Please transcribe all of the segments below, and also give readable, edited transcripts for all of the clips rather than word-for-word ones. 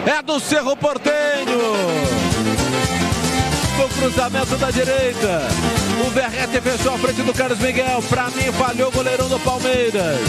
é do Cerro Porteño. No cruzamento da direita, o Verratti fechou a frente do Carlos Miguel. Pra mim, falhou o goleirão do Palmeiras.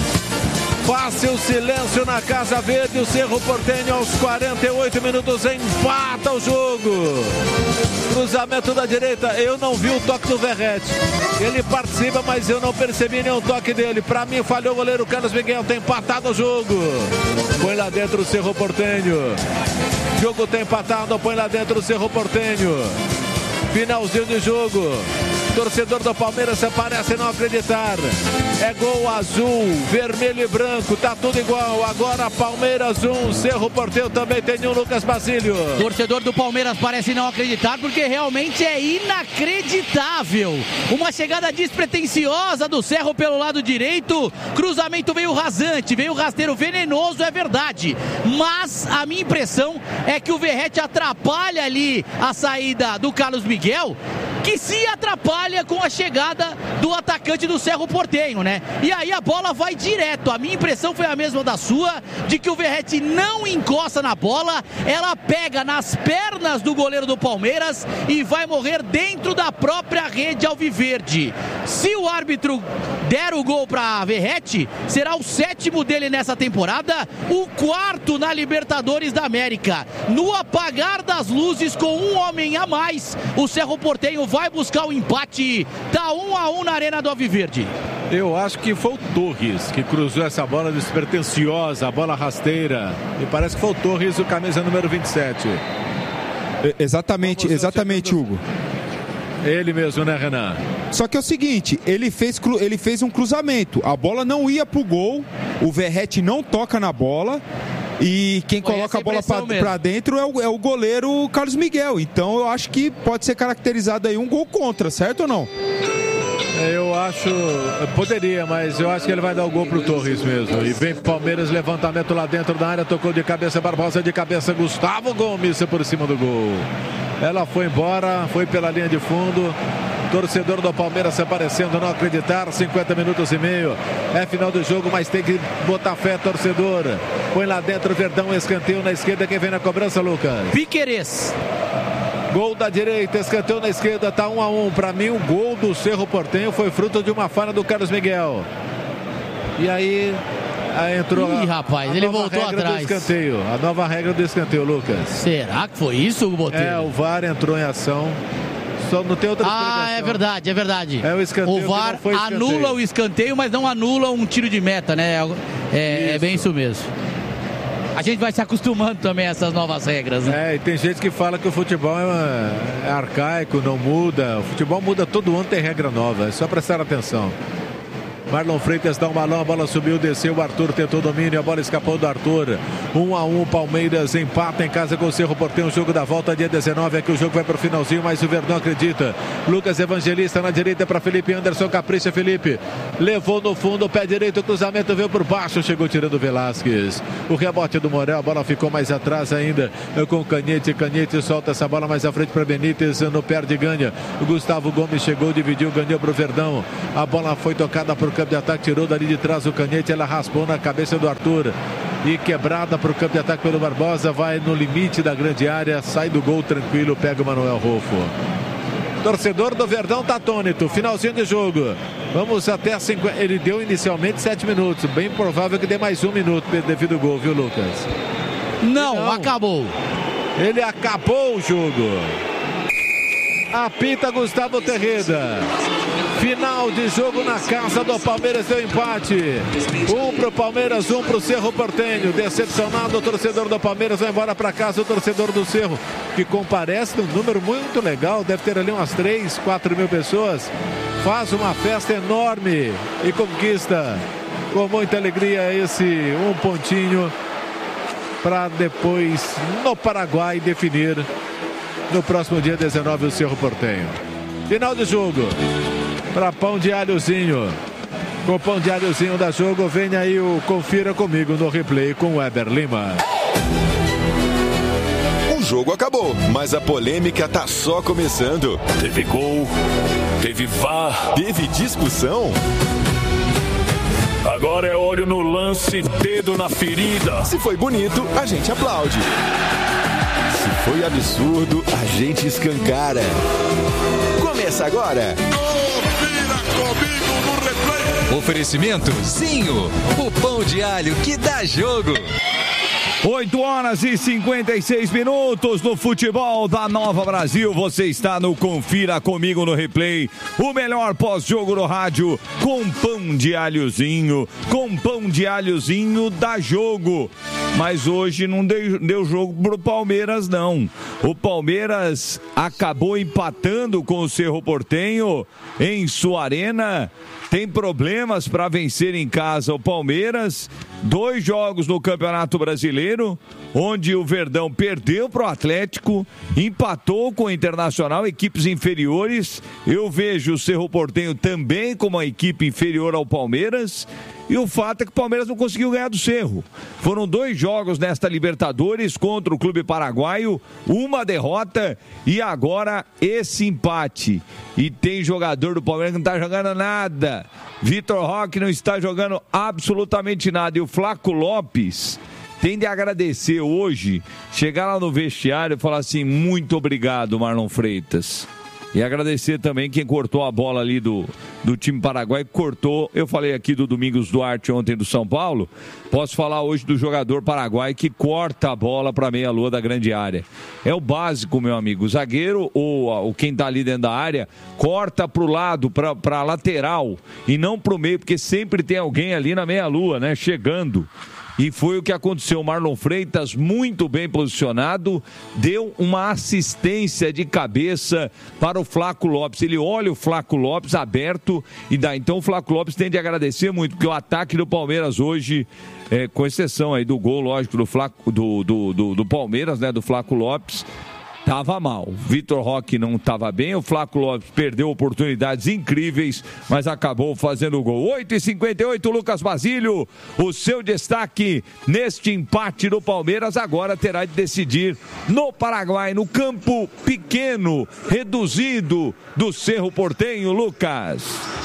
Fácil silêncio na Casa Verde. O Cerro Porteño aos 48 minutos empata o jogo. Cruzamento da direita. Eu não vi o toque do Verratti. Ele participa, mas eu não percebi nenhum toque dele. Pra mim, falhou o goleiro Carlos Miguel. Tem empatado o jogo. Põe lá dentro o Cerro Porteño. O jogo tem empatado. Põe lá dentro o Cerro Porteño. Finalzinho de jogo. Torcedor do Palmeiras parece não acreditar. É gol azul, vermelho e branco, tá tudo igual. Agora Palmeiras 1, Cerro Porteño também tem um, Lucas Basílio. Torcedor do Palmeiras parece não acreditar porque realmente é inacreditável. Uma chegada despretensiosa do Cerro pelo lado direito. Cruzamento veio rasante, veio rasteiro, venenoso, é verdade. Mas a minha impressão é que o Verratti atrapalha ali a saída do Carlos Miguel, que se atrapalha com a chegada do atacante do Cerro Porteño, né? E aí a bola vai direto. A minha impressão foi a mesma da sua, de que o Verratti não encosta na bola, ela pega nas pernas do goleiro do Palmeiras e vai morrer dentro da própria rede alviverde. Se o árbitro der o gol para Verratti, será o 7º dele nessa temporada, o 4º na Libertadores da América. No apagar das luzes, com um homem a mais, o Cerro Porteño vai buscar o empate. Tá 1-1 na Arena do Alviverde. Eu acho que foi o Torres que cruzou essa bola despretensiosa, a bola rasteira. E parece que foi o Torres, o camisa número 27. Exatamente, Hugo. Ele mesmo, né, Renan? Só que é o seguinte, ele fez um cruzamento. A bola não ia pro gol, o Verratti não toca na bola. E quem coloca a bola para dentro é o goleiro Carlos Miguel. Então eu acho que pode ser caracterizado aí um gol contra, certo ou não? Eu acho, poderia, mas eu acho que ele vai dar o gol pro Torres mesmo. E vem Palmeiras, levantamento lá dentro da área, tocou de cabeça, Barbosa de cabeça, Gustavo Gomes por cima do gol. Ela foi embora, foi pela linha de fundo. Torcedor do Palmeiras aparecendo, não acreditar, 50 minutos e meio. É final do jogo, mas tem que botar fé, torcedor. Põe lá dentro, Verdão, escanteio na esquerda, quem vem na cobrança, Lucas? Piquerez. Gol da direita, escanteio na esquerda, tá 1-1. Para mim, o gol do Cerro Porteño foi fruto de uma falha do Carlos Miguel. E aí entrou rapaz, ele voltou atrás. Escanteio, a nova regra do escanteio, Lucas. Será que foi isso, Botelho? O VAR entrou em ação. Só não tem outra explicação. É verdade, é verdade. É o escanteio. O VAR anula o escanteio, mas não anula um tiro de meta, né? É bem isso mesmo. A gente vai se acostumando também a essas novas regras, né? E tem gente que fala que o futebol é arcaico, não muda. O futebol muda todo ano, tem regra nova. É só prestar atenção. Marlon Freitas dá um balão, a bola subiu, desceu, o Arthur tentou domínio, a bola escapou do Arthur. 1-1, Palmeiras empata em casa com o Cerro Porteño, jogo da volta dia 19, aqui o jogo vai pro finalzinho, mas o Verdão acredita. Lucas Evangelista na direita para Felipe Anderson, capricha Felipe, levou no fundo, pé direito, o cruzamento veio por baixo, chegou tirando o Velasquez. O rebote do Morel, a bola ficou mais atrás ainda com o Canhete solta essa bola mais à frente para Benítez, no perde e ganha. O Gustavo Gomes chegou, dividiu, ganhou pro Verdão. A bola foi tocada pro campo de ataque, tirou dali de trás o Canhete, ela raspou na cabeça do Arthur e quebrada para o campo de ataque pelo Barbosa, vai no limite da grande área, sai do gol tranquilo, pega o Manuel Rolfo. Torcedor do Verdão tá atônito, finalzinho de jogo, vamos até 50, ele deu inicialmente 7 minutos, bem provável que dê mais 1 minuto devido ao gol, viu, Lucas? Não, acabou. Ele acabou o jogo. Apita Gustavo Terreda. Final de jogo na casa do Palmeiras, deu empate. 1 pro Palmeiras, 1 pro Cerro Porteño. Decepcionado o torcedor do Palmeiras, vai embora para casa o torcedor do Cerro, que comparece num número muito legal, deve ter ali umas 3, 4 mil pessoas. Faz uma festa enorme e conquista com muita alegria esse 1 pontinho para depois no Paraguai definir no próximo dia 19 o Cerro Porteño. Final de jogo para Pão de Alhozinho. Com Pão de Alhozinho da jogo, vem aí o Confira Comigo no replay com Weber Lima. O jogo acabou, mas a polêmica tá só começando. Teve gol, teve VAR, teve discussão. Agora é hora Olho no lance, dedo na ferida. Se foi bonito, a gente aplaude. Se foi absurdo, a gente escancara. Começa agora. Confira comigo no replay. Oferecimento Zinho, o pão de alho que dá jogo. 8h56 no futebol da Nova Brasil. Você está no Confira Comigo no Replay. O melhor pós-jogo no rádio com pão de alhozinho. Com pão de alhozinho dá jogo. Mas hoje não deu jogo pro Palmeiras, não. O Palmeiras acabou empatando com o Cerro Porteño em sua arena. Tem problemas para vencer em casa o Palmeiras. 2 jogos no Campeonato Brasileiro, onde o Verdão perdeu para o Atlético, empatou com o Internacional, equipes inferiores. Eu vejo o Cerro Porteño também como uma equipe inferior ao Palmeiras. E o fato é que o Palmeiras não conseguiu ganhar do Cerro. Foram 2 jogos nesta Libertadores contra o clube paraguaio, uma derrota e agora esse empate. E tem jogador do Palmeiras que não está jogando nada. Vitor Roque não está jogando absolutamente nada. E o Flaco Lopes tem de agradecer hoje, chegar lá no vestiário e falar assim: muito obrigado, Marlon Freitas. E agradecer também quem cortou a bola ali do time paraguaio, cortou. Eu falei aqui do Domingos Duarte ontem do São Paulo. Posso falar hoje do jogador paraguaio que corta a bola para meia-lua da grande área. É o básico, meu amigo. O zagueiro ou quem tá ali dentro da área corta pro lado, pra lateral e não pro meio, porque sempre tem alguém ali na meia-lua, né? Chegando. E foi o que aconteceu. O Marlon Freitas, muito bem posicionado, deu uma assistência de cabeça para o Flaco Lopes. Ele olha o Flaco Lopes aberto e dá. Então o Flaco Lopes tem de agradecer muito, porque o ataque do Palmeiras hoje, com exceção aí do gol, lógico, do Palmeiras, né, do Flaco Lopes, tava mal. Vitor Roque não estava bem, o Flaco Lopes perdeu oportunidades incríveis, mas acabou fazendo o gol. 8h58, Lucas Basílio, o seu destaque neste empate do Palmeiras agora terá de decidir no Paraguai, no campo pequeno, reduzido do Cerro Porteño. Lucas.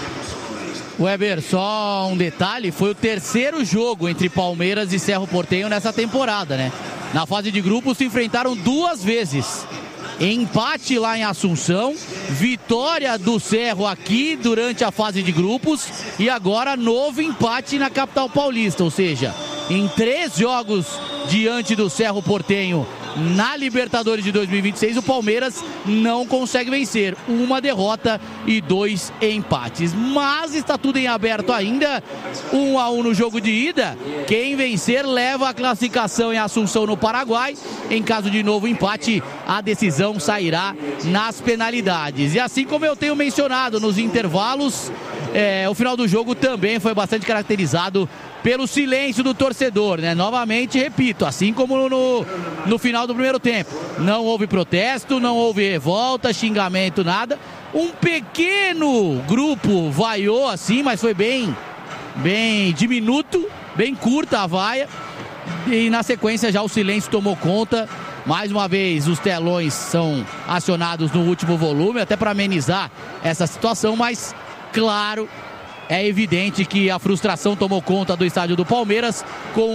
Weber, só um detalhe, foi o 3º jogo entre Palmeiras e Cerro Porteño nessa temporada, né? Na fase de grupos se enfrentaram 2 vezes. Empate lá em Assunção, vitória do Cerro aqui durante a fase de grupos e agora novo empate na capital paulista, ou seja, em 3 jogos diante do Cerro Porteño na Libertadores de 2026, o Palmeiras não consegue vencer. 1 derrota e 2 empates. Mas está tudo em aberto ainda. 1-1 no jogo de ida. Quem vencer leva a classificação em Assunção, no Paraguai. Em caso de novo empate, a decisão sairá nas penalidades. E assim como eu tenho mencionado nos intervalos, o final do jogo também foi bastante caracterizado pelo silêncio do torcedor, né? Novamente, repito, assim como no final do primeiro tempo. Não houve protesto, não houve revolta, xingamento, nada. Um pequeno grupo vaiou assim, mas foi bem diminuto, bem curta a vaia. E na sequência já o silêncio tomou conta. Mais uma vez os telões são acionados no último volume, até para amenizar essa situação, mas claro, é evidente que a frustração tomou conta do estádio do Palmeiras com